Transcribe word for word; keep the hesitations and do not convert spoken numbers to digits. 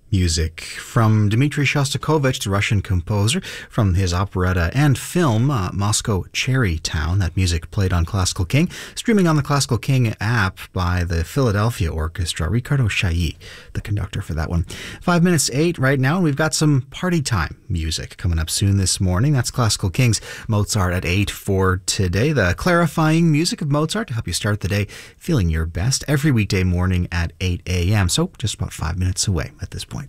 Music from Dmitri Shostakovich, the Russian composer, from his operetta and film, uh, Moscow Cherry Town. That music played on Classical King, streaming on the Classical King app by the Philadelphia Orchestra. Ricardo Chailly, the conductor for that one. Five minutes to eight right now, and we've got some party time music coming up soon this morning. That's Classical King's Mozart at eight for today. The clarifying music of Mozart to help you start the day feeling your best every weekday morning at eight a.m. So just about five minutes away at this point.